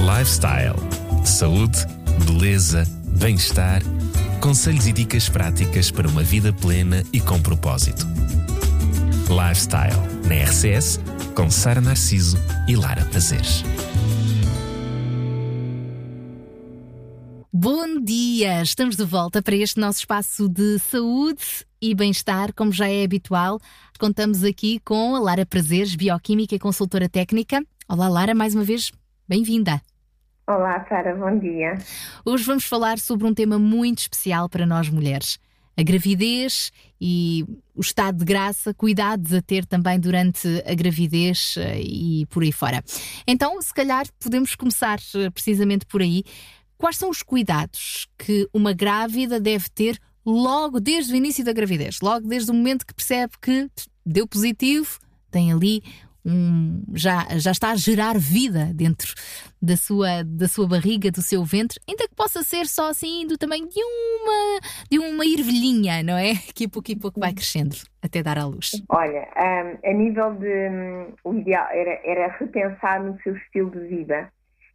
Lifestyle. Saúde, beleza, bem-estar, conselhos e dicas práticas para uma vida plena e com propósito. Lifestyle, na RCS, com Sara Narciso e Lara Prazeres. Bom dia! Estamos de volta para este nosso espaço de saúde e bem-estar, como já é habitual. Contamos aqui com a Lara Prazeres, bioquímica e consultora técnica. Olá, Lara, mais uma vez, bem-vinda. Olá, Sara, bom dia. Hoje vamos falar sobre um tema muito especial para nós mulheres. A gravidez e o estado de graça, cuidados a ter também durante a gravidez e por aí fora. Então, se calhar, podemos começar precisamente por aí. Quais são os cuidados que uma grávida deve ter logo desde o início da gravidez? Logo desde o momento que percebe que deu positivo, tem ali já está a gerar vida dentro da sua barriga, do seu ventre, ainda que possa ser só assim do tamanho de uma ervilhinha, não é? Que a pouco vai crescendo até dar à luz. Olha, a nível de o ideal era repensar no seu estilo de vida.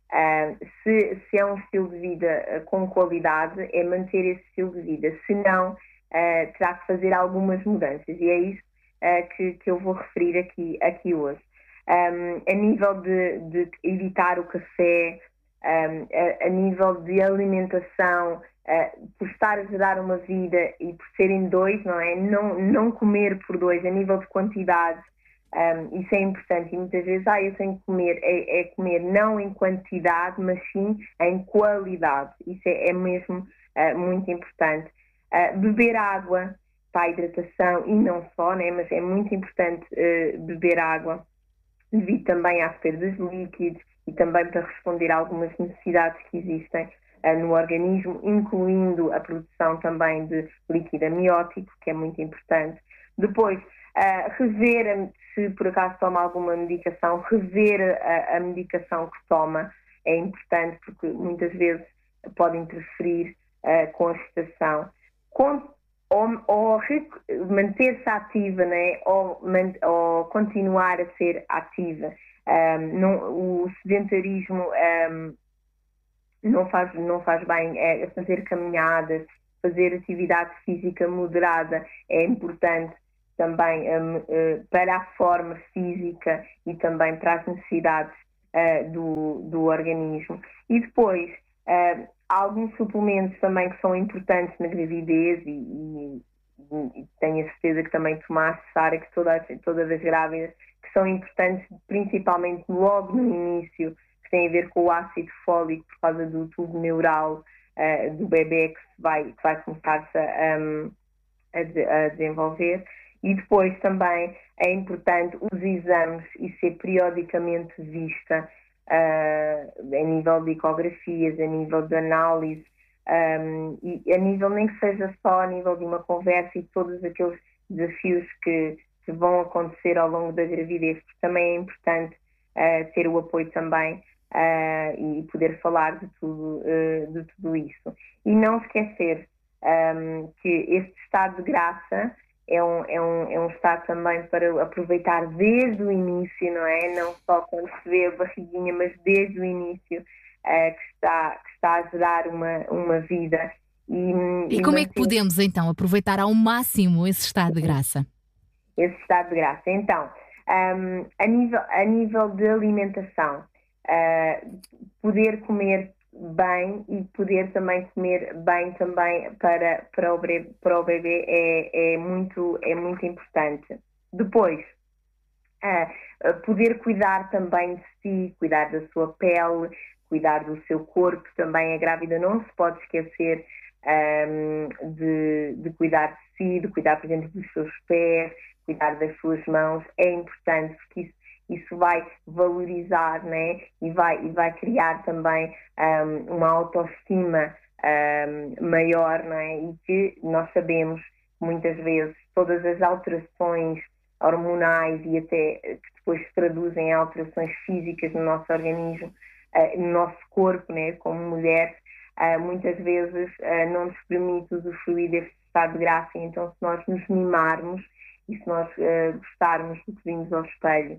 Se é um estilo de vida com qualidade, é manter esse estilo de vida. Se não, terá que fazer algumas mudanças. E é isso que eu vou referir aqui hoje. A nível de evitar o café, a nível de alimentação, por estar a gerar uma vida e por serem dois, não é? Não comer por dois, a nível de quantidade, isso é importante. E muitas vezes, eu tenho que comer, é comer não em quantidade, mas sim em qualidade. Isso é mesmo muito importante. Beber água para a hidratação e não só, né? Mas é muito importante beber água devido também às perdas de líquidos e também para responder a algumas necessidades que existem no organismo, incluindo a produção também de líquido amniótico, que é muito importante. Depois, rever, se por acaso toma alguma medicação, rever a medicação que toma é importante, porque muitas vezes pode interferir com a gestação. Ou manter-se ativa, né? ou continuar a ser ativa. O sedentarismo não faz bem. Fazer caminhadas, fazer atividade física moderada é importante também para a forma física e também para as necessidades do organismo. E depois, há alguns suplementos também que são importantes na gravidez e tenho a certeza que também tomaste, Sara, que todas as grávidas, que são importantes principalmente logo no início, que têm a ver com o ácido fólico por causa do tubo neural do bebê que vai começar-se a desenvolver. E depois também é importante os exames e ser periodicamente vista a nível de ecografias, a nível de análise, e a nível nem que seja só a nível de uma conversa e todos aqueles desafios que vão acontecer ao longo da gravidez, porque também é importante ter o apoio também e poder falar de tudo isso. E não esquecer que este estado de graça é um estado também para aproveitar desde o início, não é? Não só quando se vê a barriguinha, mas desde o início que está a gerar uma vida. E como é que podemos então aproveitar ao máximo esse estado de graça? Esse estado de graça. Então, a nível de alimentação, poder comer bem e poder também comer bem também para o bebê é muito importante. Depois, poder cuidar também de si, cuidar da sua pele, cuidar do seu corpo também. A grávida não se pode esquecer de cuidar de si, de cuidar, por exemplo, dos seus pés, cuidar das suas mãos. É importante porque isso vai valorizar, né? e vai criar também uma autoestima maior, não é? E que nós sabemos muitas vezes todas as alterações hormonais e até que depois se traduzem em alterações físicas no nosso organismo, no nosso corpo, né? Como mulheres, muitas vezes não nos permite usufruir deste estado de graça. Então, se nós nos mimarmos e se nós gostarmos do que vimos ao espelho,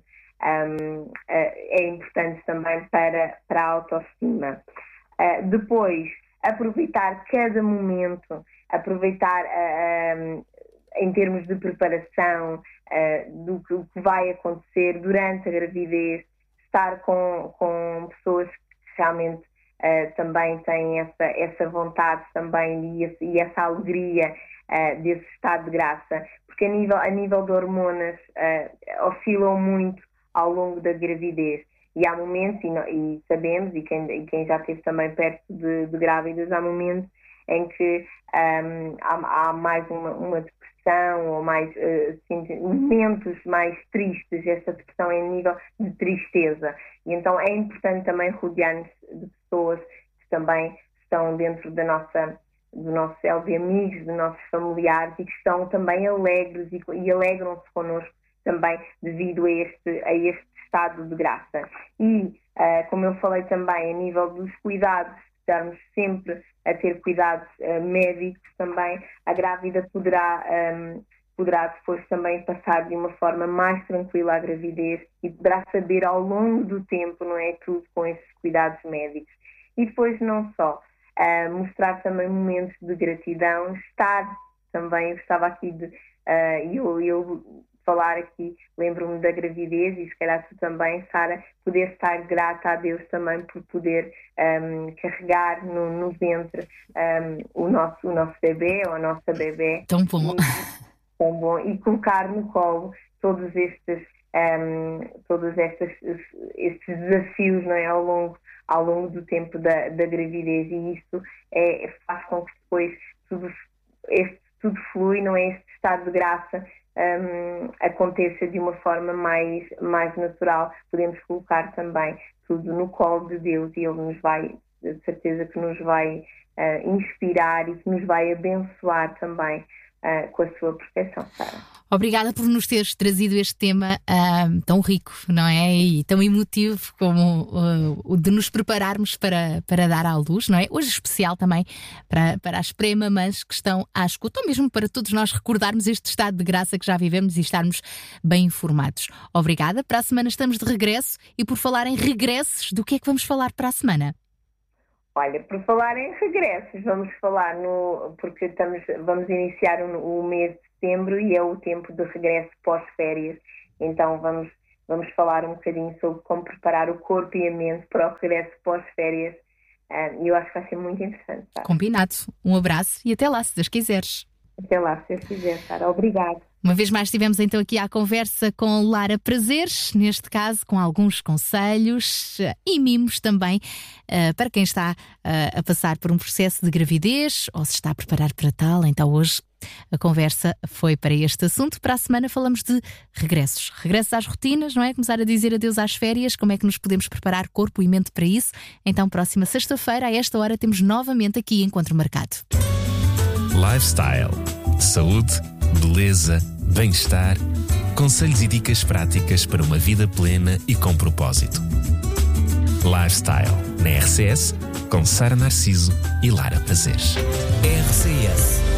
é importante também para a autoestima. Depois, aproveitar cada momento, aproveitar em termos de preparação do que vai acontecer durante a gravidez, estar com pessoas que realmente também têm essa vontade também e essa alegria desse estado de graça, porque a nível de hormonas oscilam muito ao longo da gravidez. E há momentos, e sabemos, e quem já esteve também perto de grávidas, há momentos em que há mais uma depressão, ou mais momentos mais tristes. Esta depressão é em nível de tristeza. E então é importante também rodear-nos de pessoas que também estão dentro do nosso céu de amigos, dos nossos familiares, e que estão também alegres e alegram-se connosco também devido a este estado de graça. E, como eu falei também, a nível dos cuidados, estarmos sempre a ter cuidados médicos também, a grávida poderá depois também passar de uma forma mais tranquila a gravidez e poderá saber ao longo do tempo, não é, tudo com esses cuidados médicos. E depois não só, mostrar também momentos de gratidão, estar também, eu estava aqui eu falar aqui, lembro-me da gravidez e se calhar tu também, Sara, poder estar grata a Deus também por poder carregar no ventre o nosso bebê ou a nossa bebê. Tão bom. Tão bom. E colocar no colo todos estes desafios, não é, ao longo do tempo da gravidez, e isso faz com que depois tudo flui, não é, este estado de graça aconteça de uma forma mais natural. Podemos colocar também tudo no colo de Deus e Ele nos vai, de certeza que nos vai inspirar e que nos vai abençoar também com a sua proteção, Sara. Obrigada por nos teres trazido este tema tão rico, não é? E tão emotivo como o de nos prepararmos para dar à luz, não é? Hoje especial também para as pré-mamãs que estão à escuta, ou mesmo para todos nós recordarmos este estado de graça que já vivemos e estarmos bem informados. Obrigada. Para a semana estamos de regresso, e por falar em regressos, do que é que vamos falar para a semana? Olha, por falar em regressos, vamos falar porque vamos iniciar o mês de setembro e é o tempo de regresso pós-férias. Então vamos falar um bocadinho sobre como preparar o corpo e a mente para o regresso pós-férias. E eu acho que vai ser muito interessante, Sara. Combinado. Um abraço e até lá, se Deus quiseres. Até lá, se Deus quiser, Sara. Obrigada. Uma vez mais estivemos então aqui à conversa com Lara Prazeres, neste caso com alguns conselhos e mimos também para quem está a passar por um processo de gravidez ou se está a preparar para tal. Então hoje a conversa foi para este assunto. Para a semana falamos de regressos às rotinas, não é? Começar a dizer adeus às férias, como é que nos podemos preparar corpo e mente para isso. Então próxima sexta-feira, a esta hora, temos novamente aqui Encontro Marcado. Lifestyle, saúde, beleza, bem-estar, conselhos e dicas práticas para uma vida plena e com propósito. Lifestyle, na RCS, com Sara Narciso e Lara Prazeres. RCS